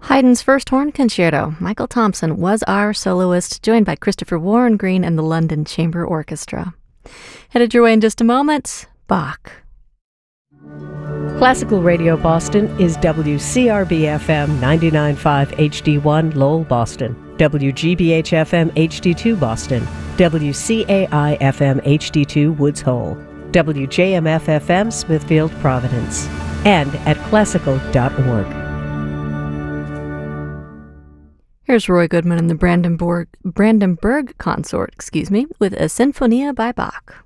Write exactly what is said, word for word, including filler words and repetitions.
Haydn's First Horn Concerto. Michael Thompson was our soloist, joined by Christopher Warren Green and the London Chamber Orchestra. Headed your way in just a moment, Bach. Classical Radio Boston is W C R B F M ninety-nine point five H D one Lowell, Boston, W G B H F M H D two Boston, W C A I F M H D two Woods Hole, W J M F F M Smithfield, Providence, and at classical dot org. Here's Roy Goodman and the Brandenburg, Brandenburg Consort, excuse me, with a Sinfonia by Bach.